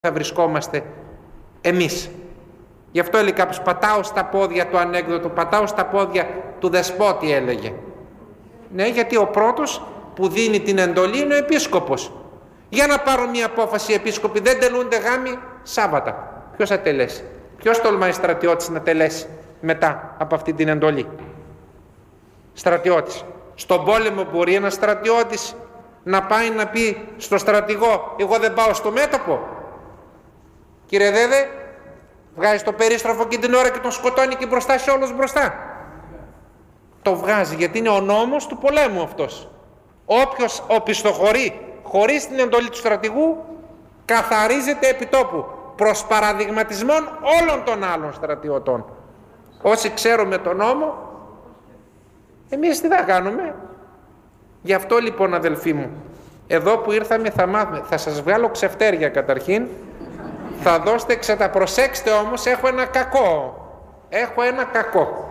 θα βρισκόμαστε εμείς. Γι' αυτό έλεγε κάποιος, πατάω στα πόδια του ανέκδοτου, πατάω στα πόδια του δεσπότη, έλεγε. Ναι, γιατί ο πρώτος που δίνει την εντολή είναι ο επίσκοπος. Για να πάρω μια απόφαση, οι επίσκοποι δεν τελούνται γάμοι Σάββατα. Ποιος θα τελέσει? Ποιος τολμάει στρατιώτης να τελέσει μετά από αυτή την εντολή? Στρατιώτης. Στον πόλεμο μπορεί ένας στρατιώτης να πάει να πει στο στρατηγό, εγώ δεν πάω στο μέτωπο? Κύριε Δέδε, βγάζει το περίστροφο και την ώρα και τον σκοτώνει και μπροστά σε όλους μπροστά. Το βγάζει γιατί είναι ο νόμος του πολέμου αυτός. Όποιος οπισθοχωρεί χωρίς την εντολή του στρατηγού καθαρίζεται επί τόπου προς παραδειγματισμόν όλων των άλλων στρατιωτών. Όσοι ξέρουμε τον νόμο, εμείς τι θα κάνουμε? Γι' αυτό λοιπόν, αδελφοί μου, εδώ που ήρθαμε θα μάθουμε. Θα σας βγάλω ξεφτέρια καταρχήν, θα δώσετε εξετά. Προσέξτε όμως, έχω ένα κακό. Έχω ένα κακό.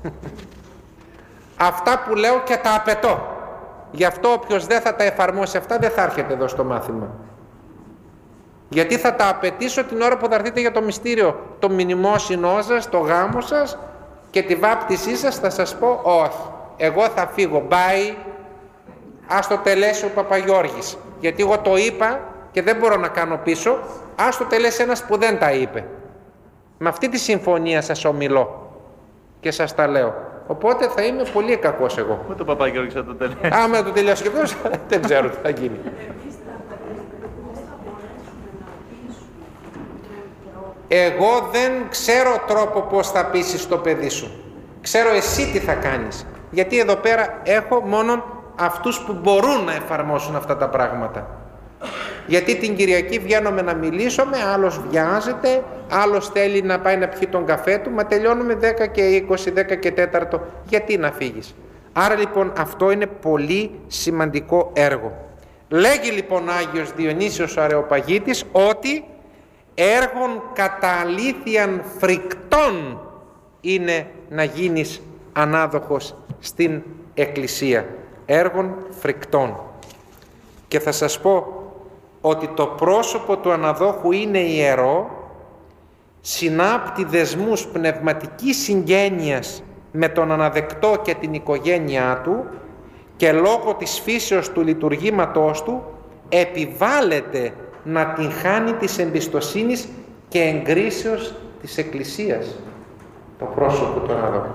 Αυτά που λέω και τα απαιτώ. Γι' αυτό όποιος δεν θα τα εφαρμόσει αυτά δεν θα έρχεται εδώ στο μάθημα. Γιατί θα τα απαιτήσω την ώρα που θα έρθετε για το μυστήριο. Το μνημόσυνό σας, το γάμο σας και τη βάπτισή σας θα σας πω όχι. Εγώ θα φύγω. Bye. Ας το τελέσει ο Παπαγιώργης. Γιατί εγώ το είπα και δεν μπορώ να κάνω πίσω. Ας το τελέσει ένας που δεν τα είπε. Με αυτή τη συμφωνία σας ομιλώ και σας τα λέω. Οπότε θα είμαι πολύ κακός εγώ. Πού το Παπαγιώργης θα το τελέσει? Άμα το τελειώσει και αυτός, δεν ξέρω τι θα γίνει. Εγώ δεν ξέρω τρόπο πώς θα πείσεις το παιδί σου. Ξέρω εσύ τι θα κάνεις. Γιατί εδώ πέρα έχω μόνο αυτούς που μπορούν να εφαρμόσουν αυτά τα πράγματα. Γιατί την Κυριακή βγαίνουμε να μιλήσουμε, άλλος βιάζεται, άλλος θέλει να πάει να πιει τον καφέ του, μα τελειώνουμε 10 και 20, 10 και 4, γιατί να φύγεις? Άρα λοιπόν αυτό είναι πολύ σημαντικό έργο. Λέγει λοιπόν ο Άγιος Διονύσιος ο Αρεοπαγίτης ότι έργων κατά αλήθειαν φρικτών είναι να γίνεις ανάδοχος στην Εκκλησία. Έργων φρικτών. Και θα σας πω ότι το πρόσωπο του αναδόχου είναι ιερό, συνάπτει δεσμούς πνευματικής συγγένειας με τον αναδεκτό και την οικογένειά του και λόγω της φύσεως του λειτουργήματός του επιβάλλεται να την χάνει της εμπιστοσύνης και εγκρίσεως της Εκκλησίας, το πρόσωπο του αναδόχου.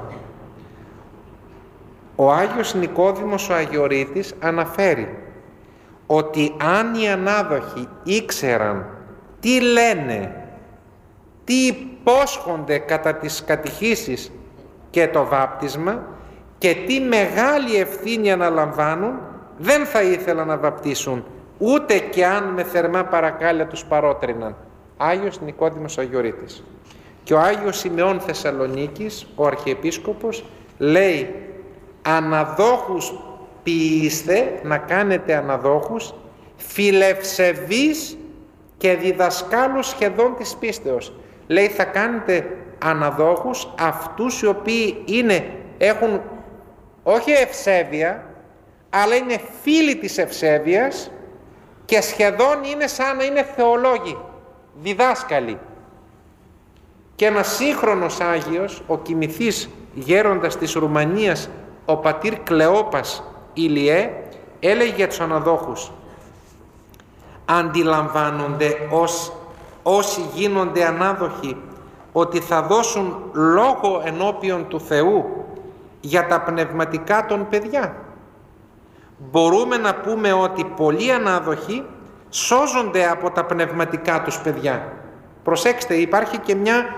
Ο Άγιος Νικόδημος ο Αγιορείτης αναφέρει ότι αν οι ανάδοχοι ήξεραν τι λένε, τι υπόσχονται κατά τις κατηχήσεις και το βάπτισμα και τι μεγάλη ευθύνη αναλαμβάνουν, δεν θα ήθελαν να βαπτίσουν, ούτε και αν με θερμά παρακάλια τους παρότριναν. Άγιος Νικόδημος Αγιορείτης. Και ο Άγιος Σιμεών Θεσσαλονίκης, ο Αρχιεπίσκοπος, λέει αναδόχους ποιήστε, να κάνετε αναδόχους φιλευσεβείς και διδασκάλους σχεδόν της πίστεως. Λέει θα κάνετε αναδόχους αυτούς οι οποίοι έχουν όχι ευσέβεια, αλλά είναι φίλοι της ευσέβειας και σχεδόν είναι σαν να είναι θεολόγοι, διδάσκαλοι. Και ένας σύγχρονος Άγιος, ο κοιμηθής γέροντας της Ρουμανίας, ο πατήρ Κλεόπας Ηλιέ, έλεγε για τους αναδόχους: αντιλαμβάνονται όσοι γίνονται ανάδοχοι ότι θα δώσουν λόγο ενώπιον του Θεού για τα πνευματικά των παιδιά? Μπορούμε να πούμε ότι πολλοί ανάδοχοι σώζονται από τα πνευματικά τους παιδιά. Προσέξτε, υπάρχει και μια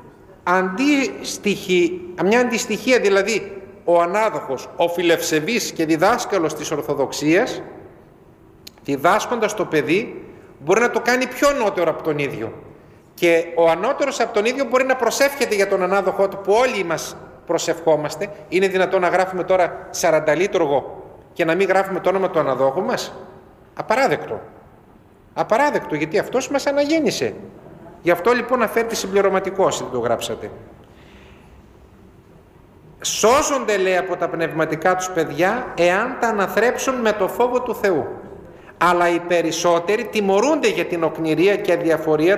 αντιστοιχία, δηλαδή ο ανάδοχος, ο φιλευσεβής και διδάσκαλος της Ορθοδοξίας, διδάσκοντας το παιδί, μπορεί να το κάνει πιο ανώτερο από τον ίδιο. Και ο ανώτερος από τον ίδιο μπορεί να προσεύχεται για τον ανάδοχό του, που όλοι μας προσευχόμαστε. Είναι δυνατόν να γράφουμε τώρα 40 λίτουργο και να μην γράφουμε το όνομα του αναδόχου μας? Απαράδεκτο. Απαράδεκτο, γιατί αυτός μας αναγέννησε. Γι' αυτό λοιπόν αφέρεται συμπληρωματικός, δεν το γράψατε. Σώζονται, λέει, από τα πνευματικά τους παιδιά εάν τα αναθρέψουν με το φόβο του Θεού. Αλλά οι περισσότεροι τιμωρούνται για την οκνηρία και αδιαφορία